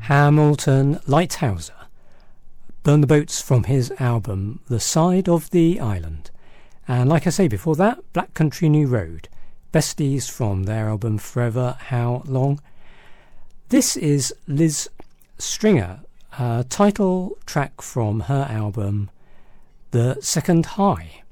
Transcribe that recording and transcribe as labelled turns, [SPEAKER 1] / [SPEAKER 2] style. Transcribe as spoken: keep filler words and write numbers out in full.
[SPEAKER 1] Hamilton Lighthouser, Burn the Boats from his album The Side of the Island. And like I say before that, Black Country New Road, Besties from their album Forever How Long. This is Liz Stringer, a title track from her album The Second High.